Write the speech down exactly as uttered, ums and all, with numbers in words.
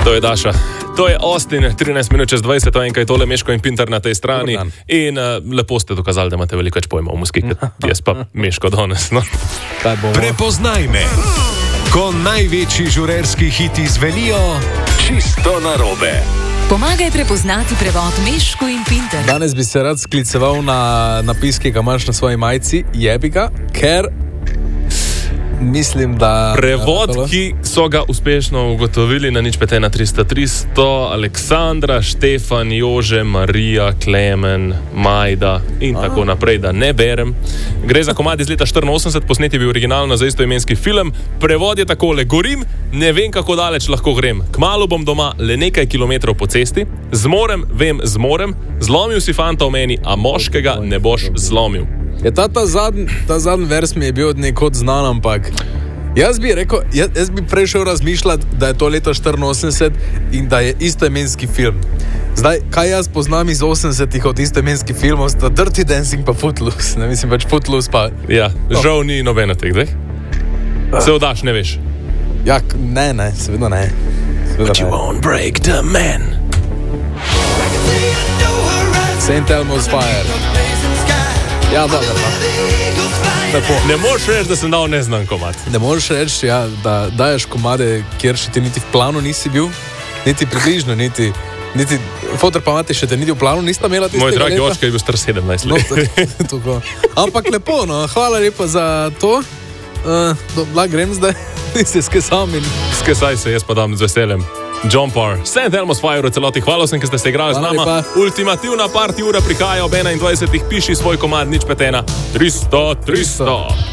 To je Daša. To je Austin, trinajst minut čez dvajset, enkaj tole Meško in Pinter na tej strani. In uh, lepo ste dokazali, da imate veliko več pojma v muski, jaz pa Meško danes. No? Prepoznaj me, ko največji žurerski hiti zvenijo čisto narobe. Pomagaj prepoznati prevod Meško in Pinter. Danes bi se rad skliceval na napis, ki ga imaš na svoji majici, jebiga, ker mislim, da... Prevod, ki so ga uspešno ugotovili na nič pet ena tristo tristo, Aleksandra, Štefan, Jože, Marija, Klemen, Majda in Aha. tako naprej, da ne berem. Gre za komad iz leta štiriinosemdeset, posnet je bil originalno za istoimenski film. Prevod je takole: gorim, ne vem, kako daleč lahko grem. Kmalu bom doma, le nekaj kilometrov po cesti. Zmorem, vem, zmorem. Zlomil si fanta v meni, a moškega ne boš zlomil. Je ta, ta zadnji zadn vers mi je bil nekod znan, ampak jaz bi rekel, jaz, jaz bi prešel razmišljati, da je to leto štiriinosemdeset in da je istoimenski film. Zdaj, kaj jaz poznam iz osemdesetih od istoimenskih filmov, sta Dirty Dancing pa Footloose. Ne mislim, pač Footloose pa... Ja, žal ni nobena teh, dveh. Se vdaš, ne veš. Ja, ne, ne, seveda ne. Seveda But you won't break the man. Saint Elmo's Fire. Ja, dobro. Tako. Ne moreš reči, da sem dal neznan komad. Ne moreš reči, ja, da daješ komade, kjer še ti niti v planu nisi bil, niti približno, niti, niti fotor pa mati še te niti v planu nista imela tistega Moj dragi leta. očka je bil star sedemnajst No, let. tako. Ampak lepo, no, hvala lepa za to. Uh, Blag grem zdaj, se skesam in... Skesaj se, jaz pa dam z veseljem. John Parr, Saint Elmo's Fire v celoti, hvala vsem, ki ste se igrali z nama. Lepa. Ultimativna party ura prihaja ob enaindvajsetih, piši svoj komad, nič pet ena tristo tristo.